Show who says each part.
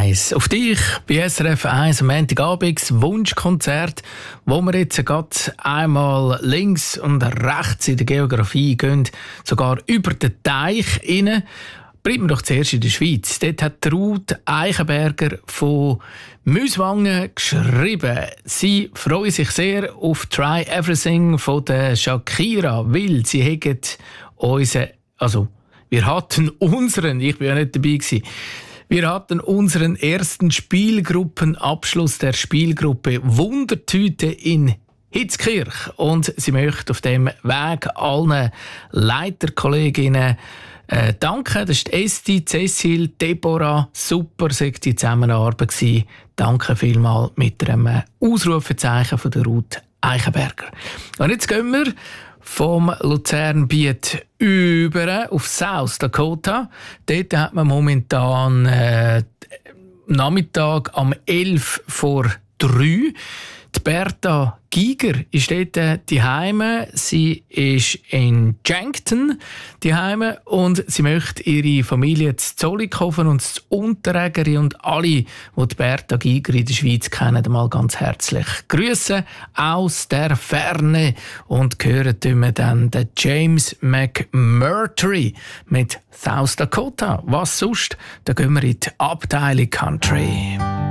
Speaker 1: 1 auf dich bei SRF 1 am Montagabend, das Wunschkonzert, wo wir jetzt gerade einmal links und rechts in der Geografie gehen, sogar über den Teich rein. Bleiben wir doch zuerst in der Schweiz. Dort hat Ruth Eichenberger von Müswangen geschrieben. Sie freuen sich sehr auf «Try Everything» von der Shakira, weil sie haben wir hatten unseren, ich war ja nicht dabei gewesen, wir hatten unseren ersten Spielgruppenabschluss der Spielgruppe Wundertüte in Hitzkirch. Und sie möchte auf dem Weg allen Leiterkolleginnen danke. Das ist Esti, Cecil, Deborah. Super, sagt die Zusammenarbeit gewesen. Danke vielmals mit einem Ausrufezeichen von der Ruth Eichenberger. Und jetzt gehen wir vom Luzernbiet über auf South Dakota. Dort hat man momentan Nachmittag um 11:03. Die Berta Giger ist dort daheim. Sie ist in Yankton daheim und sie möchte ihre Familie zu Zollikofen und zu Unterägeri und alle, die die Berta Giger in der Schweiz kennen, mal ganz herzlich grüßen aus der Ferne und hören dann den James McMurtry mit South Dakota. Was sonst? Da gehen wir in die Abteilung Country.